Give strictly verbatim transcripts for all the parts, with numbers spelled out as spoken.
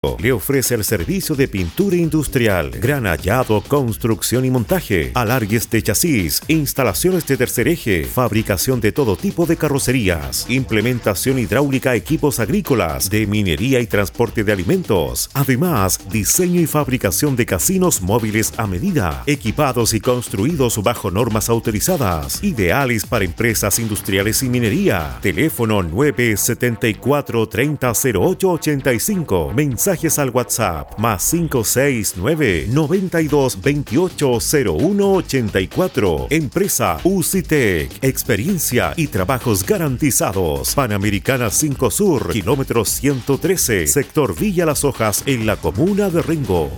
Le ofrece el servicio de pintura industrial, granallado, construcción y montaje, alargues de chasis, instalaciones de tercer eje, fabricación de todo tipo de carrocerías, implementación hidráulica, equipos agrícolas, de minería y transporte de alimentos. Además, diseño y fabricación de casinos móviles a medida, equipados y construidos bajo normas autorizadas, ideales para empresas industriales y minería. Teléfono nueve siete cuatro, treinta, cero ocho, ochenta y cinco. Mensaje al WhatsApp más cinco seis nueve, noventa y dos, veintiocho, cero uno, ochenta y cuatro. Empresa UCITEC, experiencia y trabajos garantizados. Panamericana cinco Sur, kilómetro ciento trece, sector Villa Las Hojas, en la comuna de Rengo.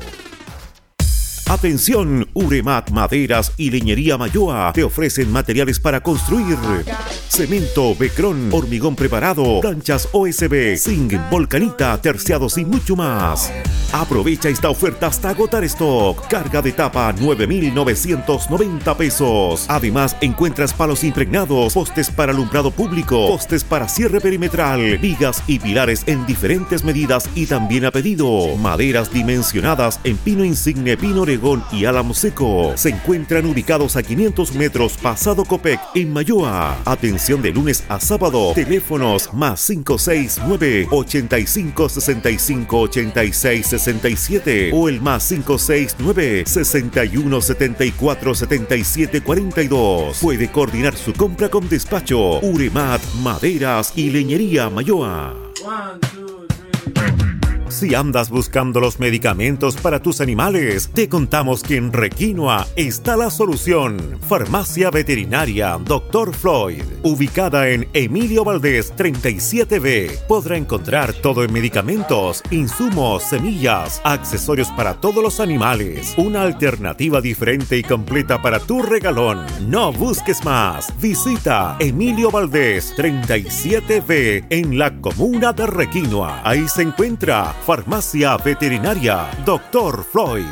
Atención, Uremat Maderas y Leñería Mayoa te ofrecen materiales para construir: cemento, becrón, hormigón preparado, planchas O S B, zinc, volcanita, terciados y mucho más. Aprovecha esta oferta hasta agotar stock. Carga de tapa nueve mil novecientos noventa pesos. Además, encuentras palos impregnados, postes para alumbrado público, postes para cierre perimetral, vigas y pilares en diferentes medidas y también a pedido. Maderas dimensionadas en pino insigne, pino oregón y álamo seco. Se encuentran ubicados a quinientos metros pasado Copec en Mayoa. Atención de lunes a sábado. Teléfonos más cinco seis nueve, ochenta y cinco, sesenta y cinco, ochenta y seis, sesenta y siete o el más cinco seis nueve, sesenta y uno, setenta y cuatro, setenta y siete, cuarenta y dos. Puede coordinar su compra con despacho. Uremat Maderas y Leñería Mayoa. One, two, three. Si andas buscando los medicamentos para tus animales, te contamos que en Requinoa está la solución. Farmacia Veterinaria doctor Floyd, ubicada en Emilio Valdés treinta y siete B. Podrá encontrar todo en medicamentos, insumos, semillas, accesorios para todos los animales. Una alternativa diferente y completa para tu regalón. No busques más. Visita Emilio Valdés treinta y siete B en la comuna de Requinoa. Ahí se encuentra Farmacia Veterinaria doctor Floyd.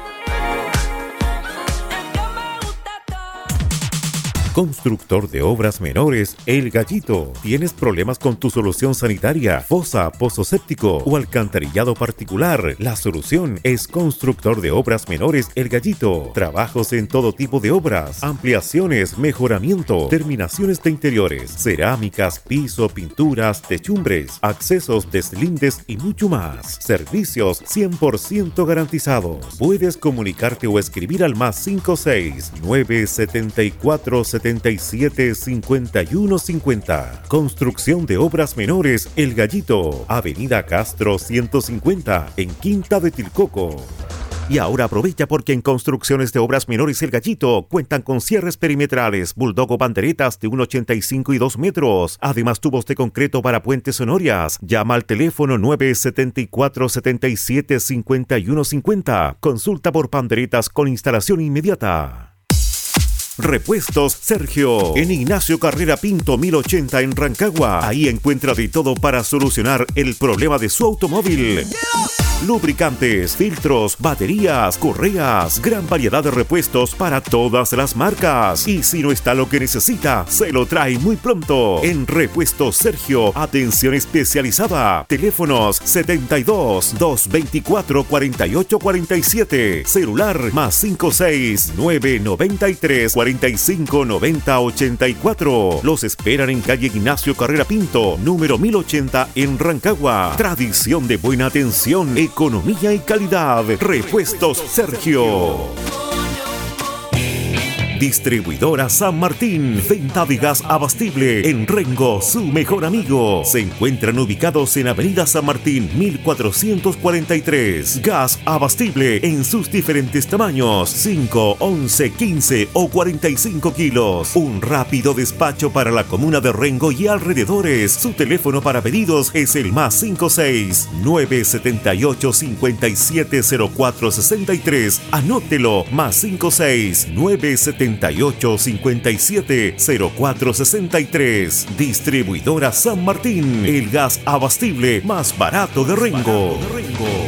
Constructor de obras menores El Gallito. ¿Tienes problemas con tu solución sanitaria, fosa, pozo séptico o alcantarillado particular? La solución es Constructor de Obras Menores El Gallito. Trabajos en todo tipo de obras, ampliaciones, mejoramiento, terminaciones de interiores, cerámicas, piso, pinturas, techumbres, accesos, deslindes y mucho más. Servicios cien por ciento garantizados. Puedes comunicarte o escribir al más cinco seis nueve, setenta y cuatro, setenta y siete, cincuenta y uno, cincuenta. Construcción de Obras Menores El Gallito, Avenida Castro ciento cincuenta, en Quinta de Tilcoco. Y ahora aprovecha porque en Construcciones de Obras Menores El Gallito cuentan con cierres perimetrales, bulldog o banderetas de uno ochenta y cinco y dos metros. Además, tubos de concreto para puentes sonorias. Llama al teléfono nueve siete cuatro, setenta y siete, cincuenta y uno, cincuenta. Consulta por banderetas con instalación inmediata. Repuestos Sergio, en Ignacio Carrera Pinto mil ochenta en Rancagua. Ahí encuentra de todo para solucionar el problema de su automóvil. Lubricantes, filtros, baterías, correas, gran variedad de repuestos para todas las marcas. Y si no está lo que necesita, se lo trae muy pronto. En Repuestos Sergio, atención especializada. Teléfonos setenta y dos, doscientos veinticuatro, cuarenta y ocho, cuarenta y siete. Celular más cinco seis nueve, noventa y tres, cuarenta y cinco, noventa, ochenta y cuatro. Los esperan en calle Ignacio Carrera Pinto, número mil ochenta en Rancagua. Tradición de buena atención, economía y calidad. Repuestos Sergio. Distribuidora San Martín, venta de gas abastible en Rengo, su mejor amigo. Se encuentran ubicados en Avenida San Martín mil cuatrocientos cuarenta y tres. Gas abastible en sus diferentes tamaños, cinco, once, quince o cuarenta y cinco kilos. Un rápido despacho para la comuna de Rengo y alrededores. Su teléfono para pedidos es el más cinco seis nueve, setenta y ocho, cincuenta y siete, cero cuatro, sesenta y tres. Anótelo, más cinco seis nueve, setenta y ocho, cincuenta y siete, cero cuatro, sesenta y tres. Distribuidora San Martín, el gas abastible más barato de Rengo.